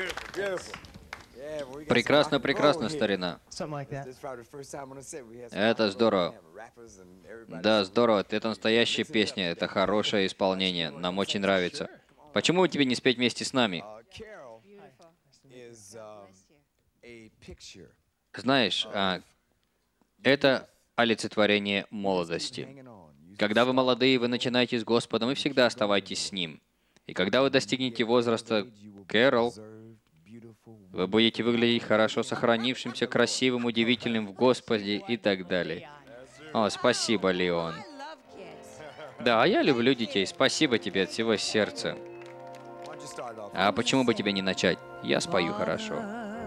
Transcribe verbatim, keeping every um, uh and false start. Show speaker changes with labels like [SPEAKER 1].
[SPEAKER 1] Прекрасно, прекрасно, старина. Это здорово. Да, здорово. Это настоящая песня. Это хорошее исполнение. Нам очень нравится. Почему бы тебе не спеть вместе с нами? Знаешь, а, это олицетворение молодости. Когда вы молодые, вы начинаете с Господом и всегда оставайтесь с Ним. И когда вы достигнете возраста Кэрол, вы будете выглядеть хорошо сохранившимся, красивым, удивительным в Господе и так далее. О, спасибо, Леон. Да, а я люблю детей. Спасибо тебе от всего сердца. А почему бы тебе не начать? Я спою хорошо.